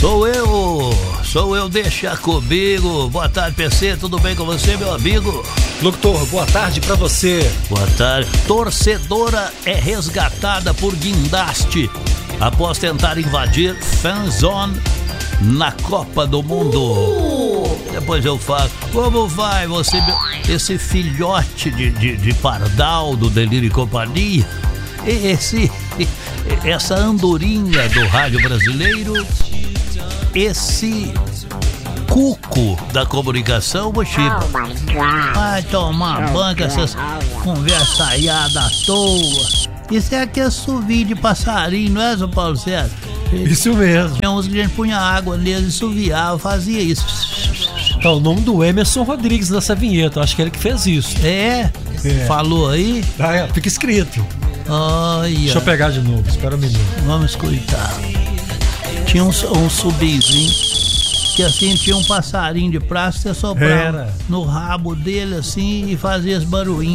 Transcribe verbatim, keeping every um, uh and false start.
Sou eu, sou eu, deixa comigo. Boa tarde, P C, tudo bem com você, meu amigo? Locutor, boa tarde pra você. Boa tarde. Torcedora é resgatada por guindaste após tentar invadir fanzone na Copa do Mundo. Uh! Depois eu falo, como vai você, meu, esse filhote de, de, de pardal do Delírio e Companhia, esse, essa andorinha do rádio brasileiro, esse cuco da comunicação, Mochiba. Oh, vai tomar banca, essas conversaiadas à toa. Isso é aquele assovio de passarinho, não é, São Paulo César? Isso mesmo. Tinha uns que a gente punha água neles e assoviava, fazia isso. Tá o nome do Emerson Rodrigues nessa vinheta, acho que é ele que fez isso. É? é. Falou aí? Ah, é, fica escrito. Olha. Deixa eu pegar de novo, espera um minuto. Vamos escutar. Tinha um, um subinzinho que assim tinha um passarinho de praça, você soprava no rabo dele assim e fazia esse barulhinho.